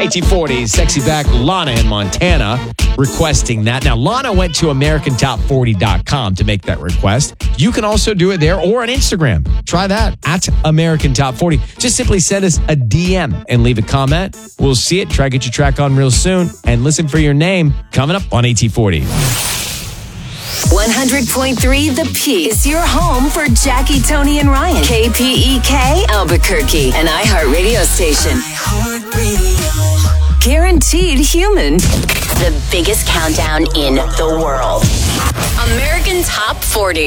AT40, Sexy Back, Lana in Montana requesting that. Now, Lana went to AmericanTop40.com to make that request. You can also do it there or on Instagram. Try that at American Top 40. Just simply send us a DM and leave a comment. We'll see it. Try to get your track on real soon. And listen for your name coming up on AT40. 100.3 The Peak is your home for Jackie, Tony, and Ryan. KPEK, Albuquerque, an iHeartRadio station. Guaranteed human. The biggest countdown in the world. American Top 40.